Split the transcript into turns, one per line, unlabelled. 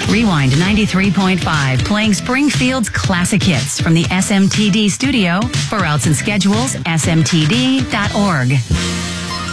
Rewind 93.5, playing Springfield's classic hits from the SMTD studio. For routes and schedules, smtd.org.